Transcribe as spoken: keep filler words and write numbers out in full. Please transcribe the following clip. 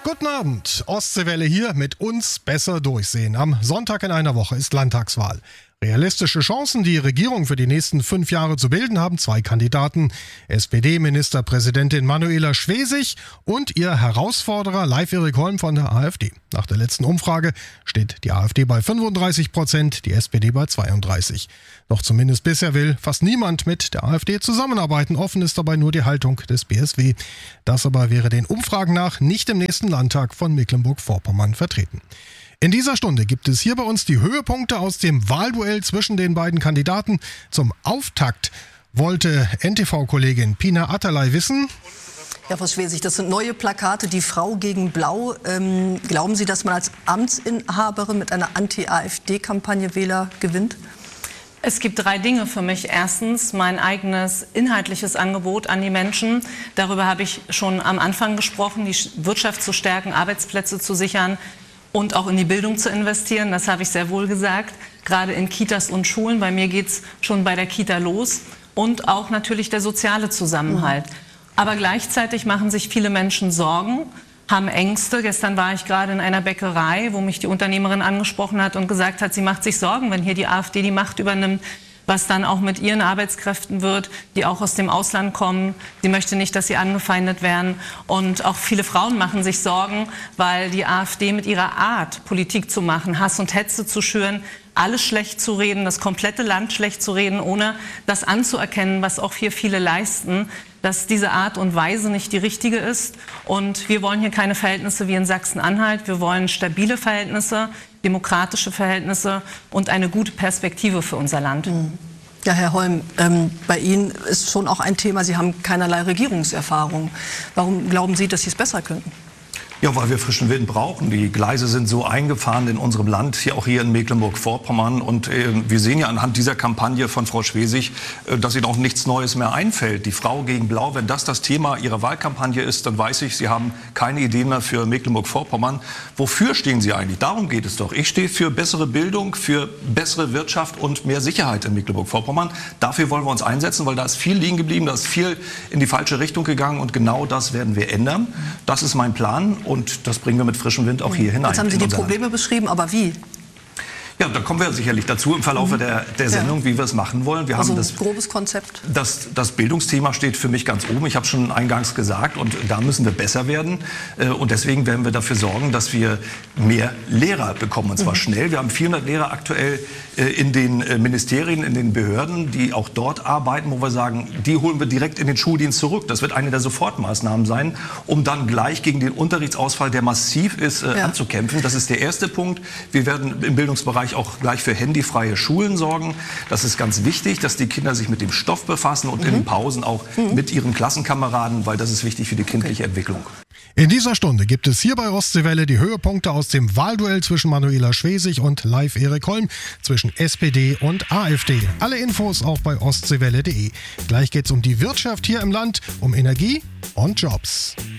Guten Abend, Ostseewelle hier mit uns besser durchsehen. Am Sonntag in einer Woche ist Landtagswahl. Realistische Chancen, die Regierung für die nächsten fünf Jahre zu bilden, haben zwei Kandidaten. S P D-Ministerpräsidentin Manuela Schwesig und ihr Herausforderer Leif-Erik Holm von der A f D. Nach der letzten Umfrage steht die A f D bei fünfunddreißig Prozent, die S P D bei zweiunddreißig. Doch zumindest bisher will fast niemand mit der A f D zusammenarbeiten. Offen ist dabei nur die Haltung des B S W. Das aber wäre den Umfragen nach nicht im nächsten Landtag von Mecklenburg-Vorpommern vertreten. In dieser Stunde gibt es hier bei uns die Höhepunkte aus dem Wahlduell zwischen den beiden Kandidaten. Zum Auftakt wollte N T V-Kollegin Pina Atalay wissen: Ja, Frau Schwesig, das sind neue Plakate, die Frau gegen Blau. Ähm, glauben Sie, dass man als Amtsinhaberin mit einer Anti-A f D-Kampagne Wähler gewinnt? Es gibt drei Dinge für mich. Erstens mein eigenes inhaltliches Angebot an die Menschen. Darüber habe ich schon am Anfang gesprochen, die Wirtschaft zu stärken, Arbeitsplätze zu sichern und auch in die Bildung zu investieren. Das habe ich sehr wohl gesagt, gerade in Kitas und Schulen. Bei mir geht es schon bei der Kita los. Und auch natürlich der soziale Zusammenhalt. Mhm. Aber gleichzeitig machen sich viele Menschen Sorgen, haben Ängste. Gestern war ich gerade in einer Bäckerei, wo mich die Unternehmerin angesprochen hat und gesagt hat, sie macht sich Sorgen, wenn hier die A f D die Macht übernimmt, was dann auch mit ihren Arbeitskräften wird, die auch aus dem Ausland kommen. Sie möchte nicht, dass sie angefeindet werden. Und auch viele Frauen machen sich Sorgen, weil die A f D mit ihrer Art, Politik zu machen, Hass und Hetze zu schüren, alles schlecht zu reden, das komplette Land schlecht zu reden, ohne das anzuerkennen, was auch hier viele leisten, dass diese Art und Weise nicht die richtige ist. Und wir wollen hier keine Verhältnisse wie in Sachsen-Anhalt. Wir wollen stabile Verhältnisse, demokratische Verhältnisse und eine gute Perspektive für unser Land. Ja, Herr Holm, ähm, bei Ihnen ist schon auch ein Thema, Sie haben keinerlei Regierungserfahrung. Warum glauben Sie, dass Sie es besser könnten? Ja, weil wir frischen Wind brauchen. Die Gleise sind so eingefahren in unserem Land, hier auch hier in Mecklenburg-Vorpommern. Und äh, wir sehen ja anhand dieser Kampagne von Frau Schwesig, äh, dass ihnen auch nichts Neues mehr einfällt. Die Frau gegen Blau, wenn das das Thema ihrer Wahlkampagne ist, dann weiß ich, Sie haben keine Ideen mehr für Mecklenburg-Vorpommern. Wofür stehen Sie eigentlich? Darum geht es doch. Ich stehe für bessere Bildung, für bessere Wirtschaft und mehr Sicherheit in Mecklenburg-Vorpommern. Dafür wollen wir uns einsetzen, weil da ist viel liegen geblieben, da ist viel in die falsche Richtung gegangen. Und genau das werden wir ändern. Das ist mein Plan. Und das bringen wir mit frischem Wind auch hier hinein. Jetzt haben Sie die Probleme beschrieben, aber wie? Ja, da kommen wir sicherlich dazu im Verlauf mhm. der, der Sendung, ja. wie wir es machen wollen. Wir also haben das ein grobes Konzept. Das, das Bildungsthema steht für mich ganz oben. Ich habe schon eingangs gesagt, und da müssen wir besser werden. Und deswegen werden wir dafür sorgen, dass wir mehr Lehrer bekommen, und zwar mhm. schnell. Wir haben vierhundert Lehrer aktuell in den Ministerien, in den Behörden, die auch dort arbeiten, wo wir sagen, die holen wir direkt in den Schuldienst zurück. Das wird eine der Sofortmaßnahmen sein, um dann gleich gegen den Unterrichtsausfall, der massiv ist, ja. anzukämpfen. Das ist der erste Punkt. Wir werden im Bildungsbereich auch gleich für handyfreie Schulen sorgen. Das ist ganz wichtig, dass die Kinder sich mit dem Stoff befassen und mhm. in den Pausen auch mhm. mit ihren Klassenkameraden, weil das ist wichtig für die kindliche okay. Entwicklung. In dieser Stunde gibt es hier bei Ostseewelle die Höhepunkte aus dem Wahlduell zwischen Manuela Schwesig und Leif-Erik Holm, zwischen S P D und A f D. Alle Infos auch bei ostseewelle punkt de. Gleich geht es um die Wirtschaft hier im Land, um Energie und Jobs.